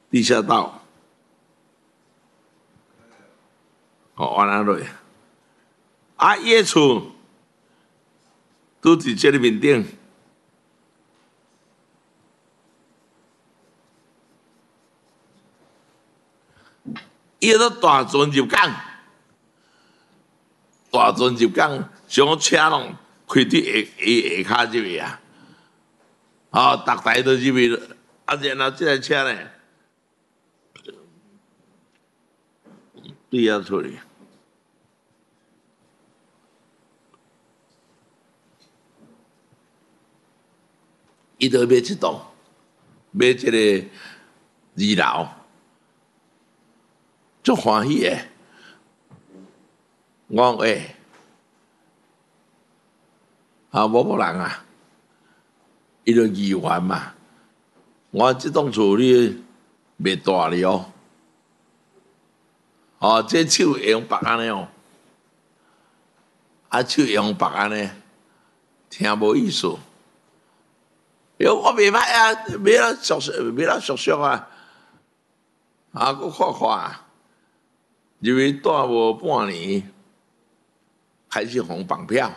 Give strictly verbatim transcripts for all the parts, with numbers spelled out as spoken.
地下道，哦，往哪落？啊，伊个厝拄伫这个面顶，伊个大船入港，大船入港，将车拢开伫下下骹入去啊！哦，逐台都入去，啊，然后这台车呢，对遐出去。伊就买一栋，买一个二楼，足欢喜诶！我讲诶，啊，无无人啊，伊就议员嘛。我即栋厝你袂大了哦，哦，这手会用绑安尼哦，啊，手会用绑安尼，听无意思。哟，我袂歹啊，买了熟熟，买了熟熟啊，啊，搁看看，入去住无半年，开始红绑票，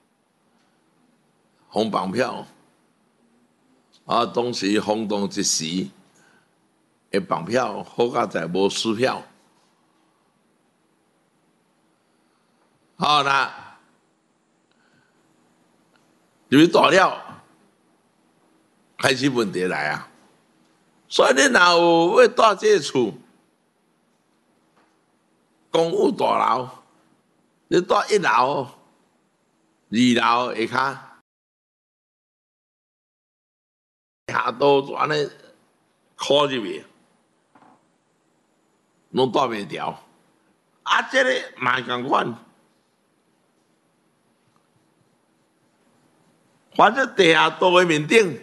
红绑票，啊，当时轰动一时，诶，绑票好甲在无撕票，好啦，入去住了。开始问题来啊！所以你若有要住这个厝，公寓大楼，你住一楼、二樓下骹，下都就安尼靠入去，拢住袂牢。啊，这个嘛共款，反正地下道的面顶。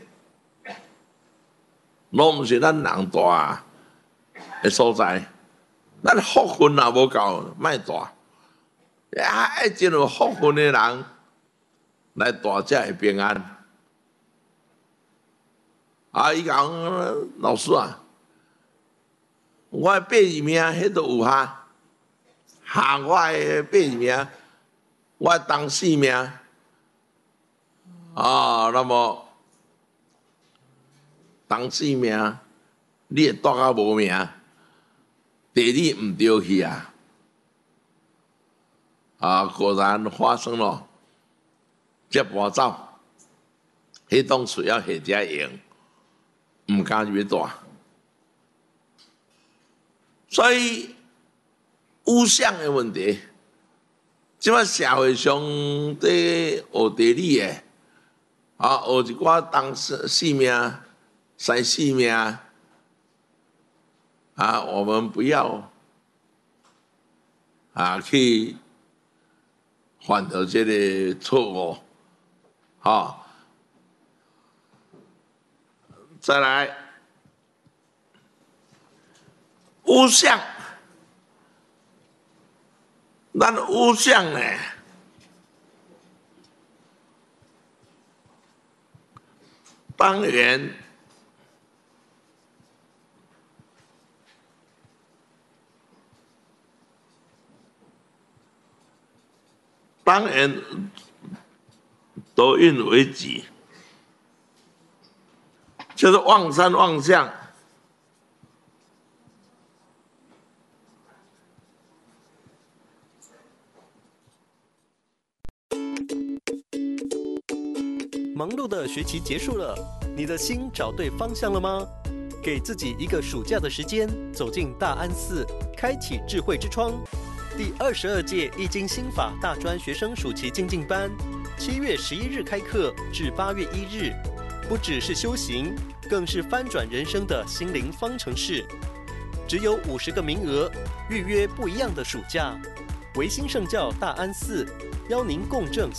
拢毋是咱人住的所在，咱福分也无够，莫住。啊，爱真有福分的人来住才会平安。啊，伊讲老师啊，我八字命迄都有哈，下我的八字命，我当四命，啊，那么。当四命，你会住到无命，地理毋对去啊！啊，果然发生了，接搬走，迄栋厝要下家用，毋敢入去住。所以有相的问题，即摆社会上伫学地理的，啊，学一寡当四四命。三四命啊，我们不要啊去犯到这个错误，好，再来有相，咱有相呢，当然。当然，多运为己，就是望山望相。 忙碌的学期结束了，你的心找对方向了吗？给自己一个暑假的时间，走进大安寺，开启智慧之窗。第二十二届易经心法大专学生暑期精进班，七月十一日开课至八月一日，不只是修行，更是翻转人生的心灵方程式。只有五十个名额，预约不一样的暑假。维新圣教大安寺邀您共振。